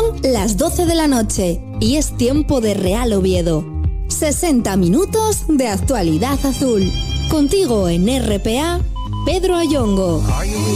Son las 12 de la noche y es tiempo de Real Oviedo. 60 minutos de actualidad azul. Contigo en RPA, Pedro Ayongo.